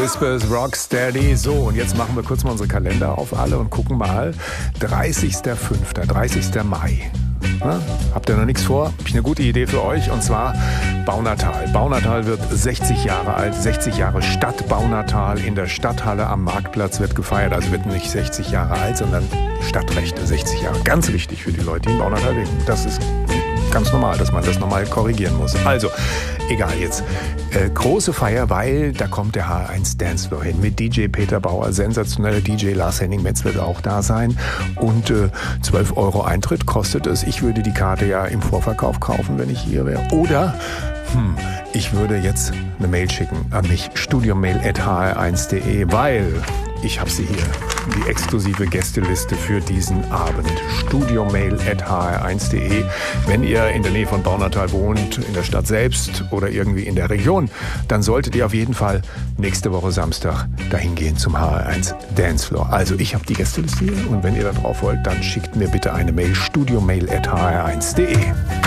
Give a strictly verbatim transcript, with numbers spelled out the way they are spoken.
Whispers, Rocksteady. So, und jetzt machen wir kurz mal unsere Kalender auf alle und gucken mal. dreißigster fünfter, dreißigster Mai. Na, habt ihr noch nichts vor? Hab ich eine gute Idee für euch, und zwar Baunatal. Baunatal wird sechzig Jahre alt, sechzig Jahre Stadt Baunatal in der Stadthalle am Marktplatz wird gefeiert. Also wird nicht sechzig Jahre alt, sondern Stadtrechte sechzig Jahre. Ganz wichtig für die Leute, die in Baunatal leben. Das ist ganz normal, dass man das nochmal korrigieren muss. Also, egal jetzt. Äh, große Feier, weil da kommt der H eins Dancefloor hin mit D J Peter Bauer, sensationeller D J Lars-Henning Metz wird auch da sein und äh, zwölf Euro Eintritt kostet es. Ich würde die Karte ja im Vorverkauf kaufen, wenn ich hier wäre. Oder hm, ich würde jetzt eine Mail schicken an mich, studiomail at h r eins punkt de, weil ich habe sie hier, die exklusive Gästeliste für diesen Abend. studiomail at h r eins punkt de. Wenn ihr in der Nähe von Baunatal wohnt, in der Stadt selbst oder irgendwie in der Region, dann solltet ihr auf jeden Fall nächste Woche Samstag dahin gehen zum H R eins Dancefloor. Also ich habe die Gästeliste hier und wenn ihr da drauf wollt, dann schickt mir bitte eine Mail, studiomail at h r eins punkt de.